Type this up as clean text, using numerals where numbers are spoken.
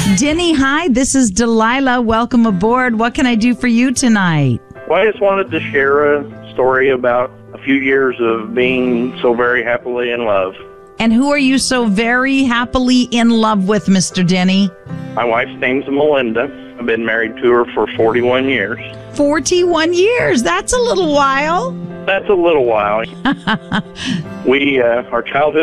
Denny, hi, this is Delilah. Welcome aboard. What can I do for you tonight? Well, I just wanted to share a story about a few years of being so very happily in love. And who are you so very happily in love with, Mr. Denny? My wife's name's Melinda. I've been married to her for 41 years. 41 years. That's a little while. That's a little while. Our childhood